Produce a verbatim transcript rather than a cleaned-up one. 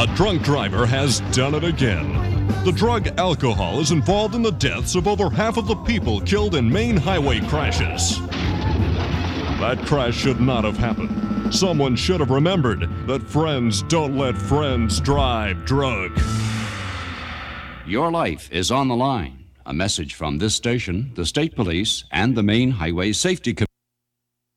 A drunk driver has done it again. The drug alcohol is involved in the deaths of over half of the people killed in main highway crashes. That crash should not have happened. Someone should have remembered that friends don't let friends drive drunk. Your life is on the line. A message from this station, the State Police, and the Main Highway Safety Commission.